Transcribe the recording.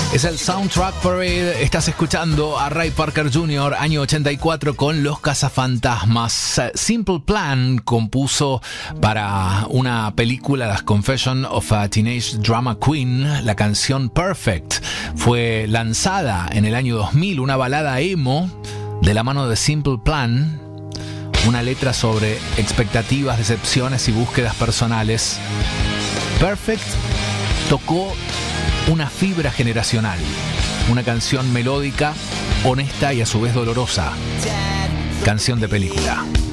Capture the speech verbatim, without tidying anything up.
Es el Soundtrack Parade. Estás escuchando a Ray Parker junior, año ochenta y cuatro, con Los Cazafantasmas. Simple Plan compuso para una película, The Confession of a Teenage Drama Queen, la canción Perfect. Fue lanzada en el año dos mil, una balada emo de la mano de Simple Plan. Una letra sobre expectativas, decepciones y búsquedas personales. Perfect tocó una fibra generacional, una canción melódica, honesta y a su vez dolorosa. Canción de película.